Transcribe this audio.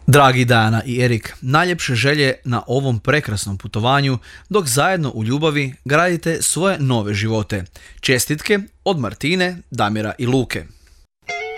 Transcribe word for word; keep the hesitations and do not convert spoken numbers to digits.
Dragi Dana i Erik, najljepše želje na ovom prekrasnom putovanju dok zajedno u ljubavi gradite svoje nove živote. Čestitke od Martine, Damira i Luke.